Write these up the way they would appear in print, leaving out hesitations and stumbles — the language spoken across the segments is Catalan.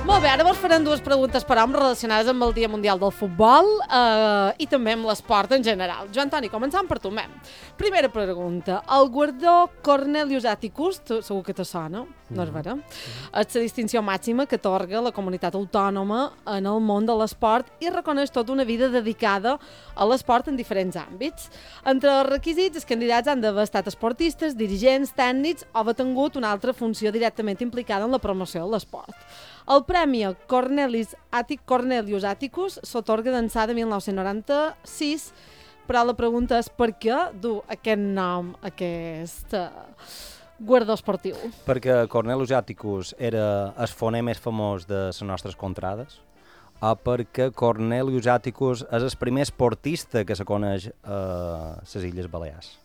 Molt bé, ara vos farem dues preguntes per hom relacionades amb el Dia Mundial del Futbol i també amb l'esport en general. Joan Toni, començant per tu, mem. Primera pregunta. El guardó Cornelius Atticus, segur que te sona, no és vera? És la distinció màxima que atorga la comunitat autònoma en el món de l'esport i reconeix tota una vida dedicada a l'esport en diferents àmbits. Entre els requisits, els candidats han d'haver estat esportistes, dirigents, tècnics o haver tingut una altra funció directament implicada en la promoció de l'esport. El premi Cornelius Atticus s'atorga d'ençà de 1996, però la pregunta és per què du aquest nom, aquest guardó esportiu? Perquè Cornelius Atticus era el foner més famós de les nostres contrades, o perquè Cornelius Atticus és el primer esportista que se coneix a les Illes Balears?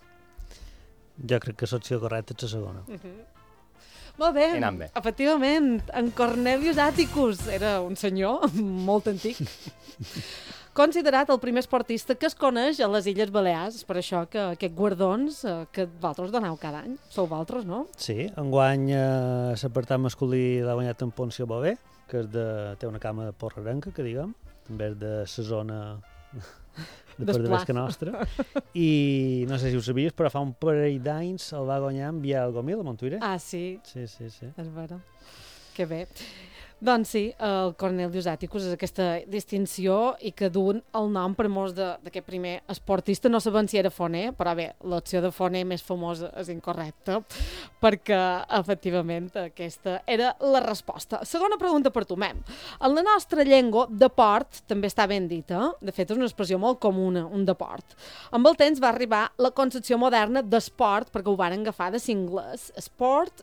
Jo crec que l'opció correcta és la segona. Molt bé, bé, efectivament, en Cornelius Atticus era un senyor molt antic. Considerat el primer esportista que es coneix a les Illes Balears, per això que aquests guardons que vosaltres doneu cada any, sou vosaltres, no? Sí, enguany l'apartat masculí l'ha guanyat en Poncio Bové, que té una cama de porrerenca, que diguem, també és de la zona de Perdevesca nostra. I no sé si ho sabies, però fa un parell d'anys el va guanyar en Biel Gomil, a Montuïre. Ah, sí? Sí. És vera. Que bé. Doncs sí, el Cornelius Atticus és aquesta distinció i que duen el nom per molts d'aquest primer esportista. No sabem si era foner, però bé, l'opció de foner més famosa és incorrecta, perquè efectivament aquesta era la resposta. Segona pregunta per tu, mem. En la nostra llengua, deport també està ben dita. De fet, és una expressió molt comuna, un deport. Amb el temps va arribar la concepció moderna d'esport, perquè ho van agafar de l'inglès. Esport.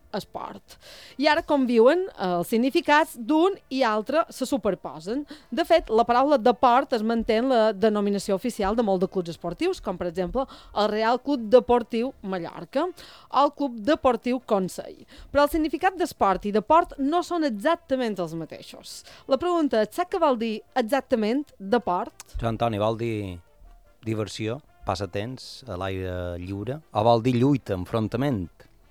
I ara conviuen els significats d'un i altre se superposen. De fet, la paraula deport es manté en la denominació oficial de molts de clubs esportius, com per exemple el Real Club Deportiu Mallorca o el Club Deportiu Consell. Però el significat d'esport i deport no són exactament els mateixos. La pregunta és, saps què vol dir exactament deport? Joan Toni, vol dir diversió, passatemps, a l'aire lliure, o vol dir lluita, enfrontament?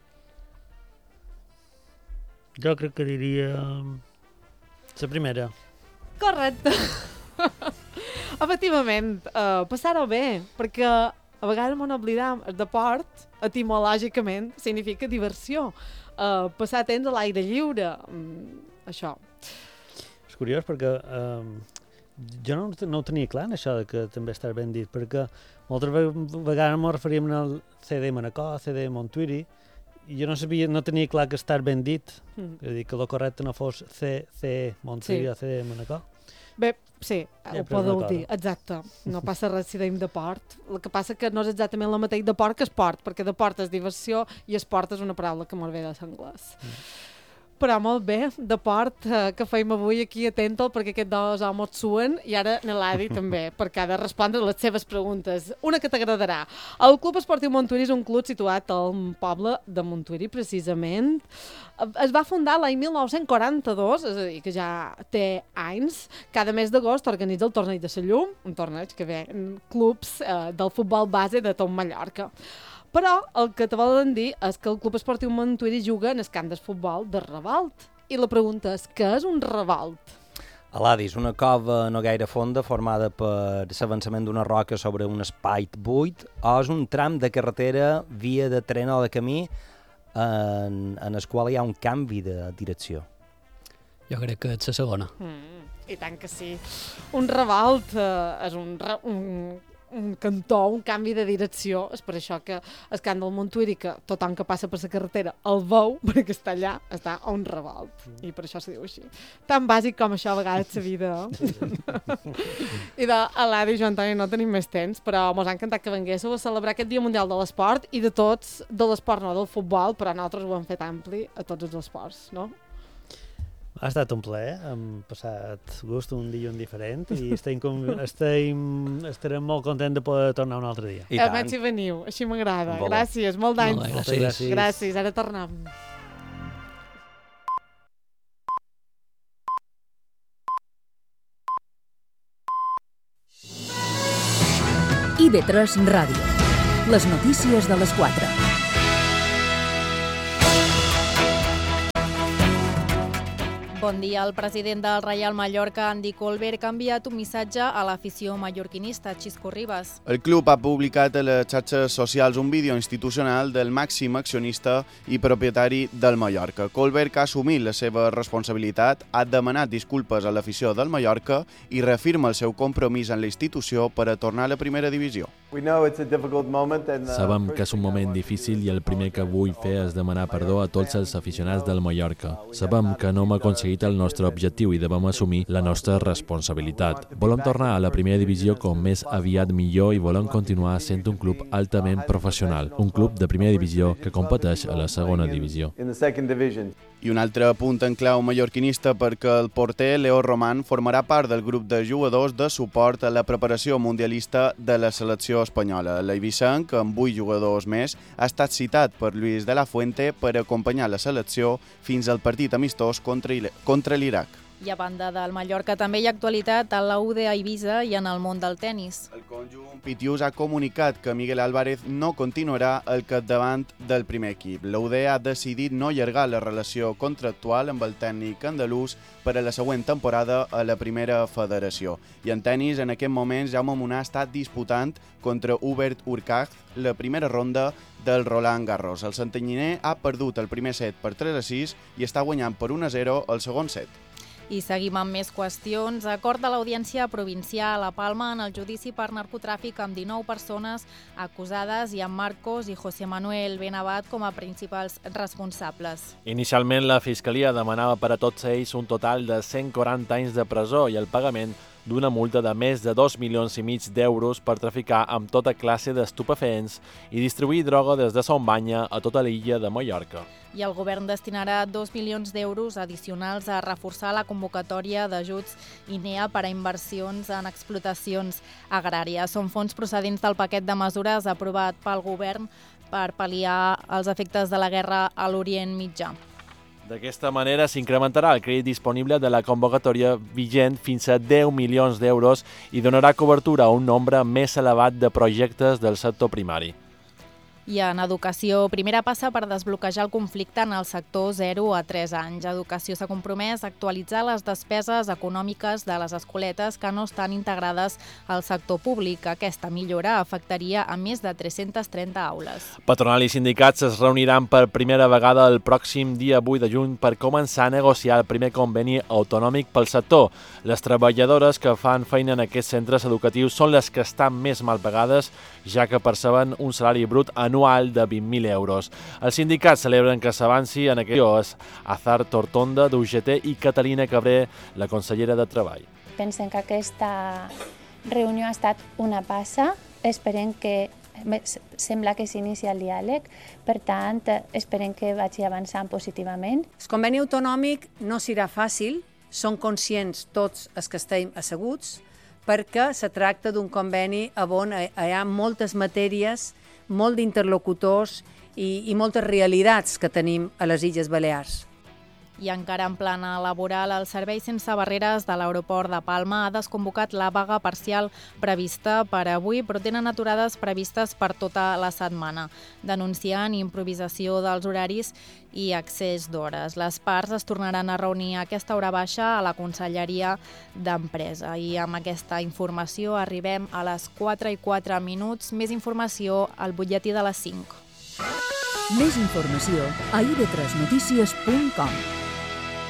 Jo crec que diria la primera. Correcte. Efectivament, passar-ho bé, perquè a vegades m'ho oblidam, el deport, etimològicament, significa diversió. Passar temps a l'aire lliure, això. És curiós perquè jo no ho tenia clar en això de que també està ben dit, perquè moltes vegades ens referíem al CD Manacor, CD Montuïri, i jo no tenia clar que estar ben dit, és a dir, que el correcte no fos C Montuïri o C Manacor. Bé, sí, ho podeu dir, exacte. No passa res si deim deport. El que passa que no és exactament el mateix deport que esport, perquè deport és diversió i esport és una paraula que molt ve de l'anglès. Però molt bé, deport, que feim avui aquí atenta perquè aquests dos homes suen i ara l'Adi també, perquè ha de respondre les seves preguntes. Una que t'agradarà. El Club Esportiu Montuïri és un club situat al poble de Montuïri, precisament. Es va fundar l'any 1942, és a dir, que ja té anys. Cada mes d'agost organitza el Torneig de la Llum, un torneig que ve en clubs del futbol base de tot Mallorca. Però el que te volen dir és que el Club Esportiu Montuïri juga en el camp de futbol de Revolt. I la pregunta és, què és un revolt? Aladis, una cova no gaire fonda formada per l'avançament d'una roca sobre un espai buit, o és un tram de carretera, via de tren o de camí en el qual hi ha un canvi de direcció? Jo crec que és la segona. I tant que sí. Un revolt és un cantó, un canvi de direcció. És per això que el camp del Montuïri, que tothom que passa per la carretera el veu, perquè està allà, està a un revolt. I per això se diu així. Tan bàsic com això a vegades la vida. I a l'Adi i Joan Toni no tenim més temps, però mos ha encantat que venguéssiu a celebrar aquest Dia Mundial de l'Esport i de tots, de l'esport, no del futbol, però nosaltres ho hem fet ampli a tots els esports, no? Ha estat un plaer, hem passat gust un dia diferent i estarem molt contents de poder tornar un altre dia. I tant. Més si veniu, així m'agrada. Gràcies, molt d'anys. Gràcies, ara tornem. IB3 Ràdio. Les notícies de les 4. Bon dia. El president del Reial Mallorca, Andy Colbert, ha enviat un missatge a l'afició mallorquinista, Xisco Ribas. El club ha publicat a les xarxes socials un vídeo institucional del màxim accionista i propietari del Mallorca. Colbert, que ha assumit la seva responsabilitat, ha demanat disculpes a l'afició del Mallorca i reafirma el seu compromís en la institució per a tornar a la primera divisió. Sabem que és un moment difícil i el primer que vull fer és demanar perdó a tots els aficionats del Mallorca. Sabem que no hem aconseguit el nostre objectiu i devem assumir la nostra responsabilitat. Volem tornar a la primera divisió com més aviat millor i volem continuar sent un club altament professional, un club de primera divisió que competeix a la segona divisió. I un altre punt en clau mallorquinista perquè el porter Leo Roman formarà part del grup de jugadors de suport a la preparació mundialista de la selecció espanyola. L'eivissenc, amb 8 jugadors més, ha estat citat per Luis de la Fuente per acompanyar la selecció fins al partit amistós contra l'Iraq. I a banda del Mallorca també hi ha actualitat a la UD a Eivissa i en el món del tennis. El conjunt Pitius ha comunicat que Miguel Álvarez no continuarà al capdavant del primer equip. La UD ha decidit no allargar la relació contractual amb el tècnic andalús per a la següent temporada a la primera federació. I en tennis, en aquest moment, Jaume Munar està disputant contra Hubert Hurkacz la primera ronda del Roland Garros. El santanyiner ha perdut el primer set per 3-6 i està guanyant per 1-0 el segon set. I seguim amb més qüestions. Acord de l'Audiència Provincial a Palma en el judici per narcotràfic amb 19 persones acusades i amb Marcos i José Manuel Benabat com a principals responsables. Inicialment, la Fiscalia demanava per a tots ells un total de 140 anys de presó i el pagament d'una multa de més de 2,5 milions d'euros per traficar amb tota classe d'estupefaents i distribuir droga des de Son Banya a tota l'illa de Mallorca. I el govern destinarà 2 milions d'euros addicionals a reforçar la convocatòria d'ajuts INEA per a inversions en explotacions agràries. Són fons procedents del paquet de mesures aprovat pel govern per pal·liar els efectes de la guerra a l'Orient Mitjà. D'aquesta manera s'incrementarà el crèdit disponible de la convocatòria vigent fins a 10 milions d'euros i donarà cobertura a un nombre més elevat de projectes del sector primari. I en educació, primera passa per desbloquejar el conflicte en el sector 0 a 3 anys. Educació s'ha compromès a actualitzar les despeses econòmiques de les escoletes que no estan integrades al sector públic. Aquesta millora afectaria a més de 330 aules. Patronal i sindicats es reuniran per primera vegada el pròxim dia 8 de juny per començar a negociar el primer conveni autonòmic pel sector. Les treballadores que fan feina en aquests centres educatius són les que estan més mal pagades, ja que perceben un salari brut anual de 20.000 euros. Els sindicats celebren que s'avanci en aquest és Azar Tortonda, d'UGT, i Catalina Cabré, la consellera de Treball. Pensem que aquesta reunió ha estat una passa, esperem que sembla que s'inicia el diàleg, per tant, esperem que vagi avançant positivament. El conveni autonòmic no serà fàcil, són conscients tots els que estem asseguts, perquè se tracta d'un conveni on hi ha moltes matèries, molt d'interlocutors i moltes realitats que tenim a les Illes Balears. I encara en plana laboral, el Servei Sense Barreres de l'Aeroport de Palma ha desconvocat la vaga parcial prevista per avui, però tenen aturades previstes per tota la setmana, denunciant improvisació dels horaris i excés d'hores. Les parts es tornaran a reunir a aquesta hora baixa a la Conselleria d'Empresa. I amb aquesta informació arribem a les 4:04. Més informació al butlletí de les 5. Més informació a ib3notícies.com.